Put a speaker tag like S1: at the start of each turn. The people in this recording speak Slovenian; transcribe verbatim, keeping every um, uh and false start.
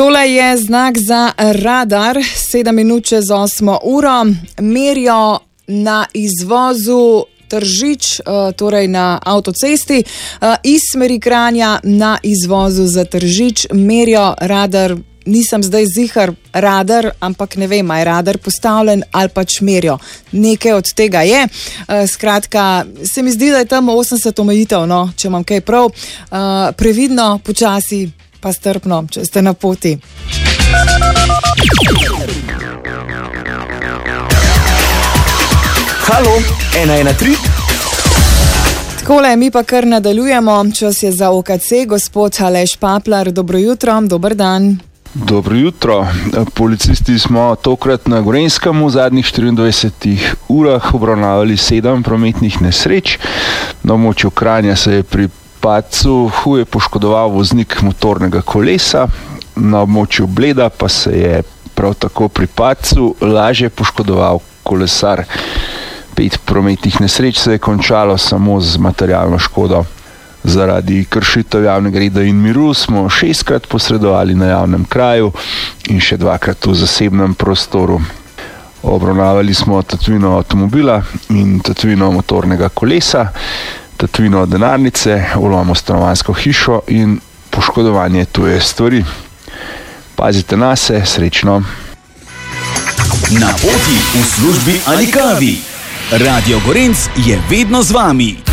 S1: Tole je znak za radar, sedem minut čez osmo uro. Merijo na izvozu Tržič, torej na avtocesti, iz smeri Kranja na izvozu za Tržič. Merijo radar, nisem zdaj zihar radar, ampak ne vem, je radar postavljen ali pač merijo. Nekaj od tega je. Skratka, se mi zdi, da je tam osemdeset omejitev, no, če imam kaj prav. Previdno, počasi, pa strpno, če ste na poti.
S2: Halo, ena ena tri.
S1: Takole, mi pa kar nadaljujemo. Čas je za O K C, gospod Aleš Paplar. Dobro jutro, dober dan.
S3: Dobro jutro. Policisti smo tokrat na Gorenjskem v zadnjih štiriindvajsetih urah obravnavali sedem prometnih nesreč. Na območju Kranja se je pri padcu huje poškodoval voznik motornega kolesa, na območju Bleda pa se je prav tako pri padcu lažje poškodoval kolesar. Pet prometnih nesreč se je končalo samo z materialno škodo. Zaradi kršitev javnega reda in miru smo šestkrat posredovali na javnem kraju in še dvakrat v zasebnem prostoru. Obravnavali smo tatvino avtomobila in tatvino motornega kolesa, tatvino denarnice, vlom v stanovanjsko hišo in poškodovanje tuje stvari. Pazite nase, srečno.
S2: Na poti, v službi ali kavi. Radio Gorenc je vedno z vami.